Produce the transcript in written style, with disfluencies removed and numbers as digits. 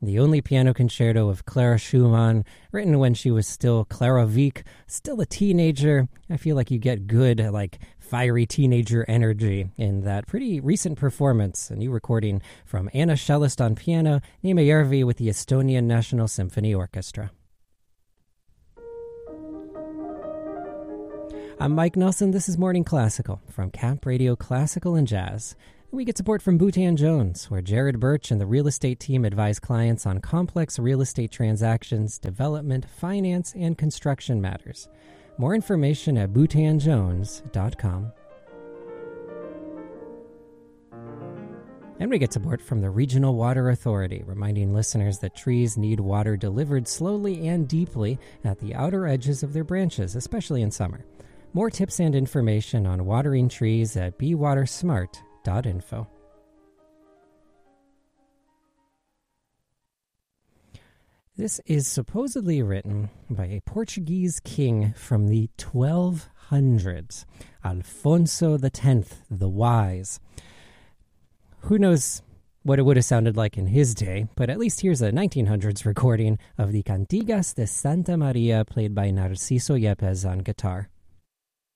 the only piano concerto of Clara Schumann, written when she was still Clara Wieck, still a teenager. I feel like you get good, fiery teenager energy in that pretty recent performance, a new recording from Anna Cellist on piano, Niina Järvi with the Estonian National Symphony Orchestra. I'm Mike Nelson. This is Morning Classical from Camp Radio Classical and Jazz. We get support from Boutin Jones, where Jared Birch and the real estate team advise clients on complex real estate transactions, development, finance, and construction matters. More information at boutinjones.com. And we get support from the Regional Water Authority, reminding listeners that trees need water delivered slowly and deeply at the outer edges of their branches, especially in summer. More tips and information on watering trees at bewatersmart.info. This is supposedly written by a Portuguese king from the 1200s, Alfonso X, the Wise. Who knows what it would have sounded like in his day, but at least here's a 1900s recording of the Cantigas de Santa Maria played by Narciso Yepes on guitar.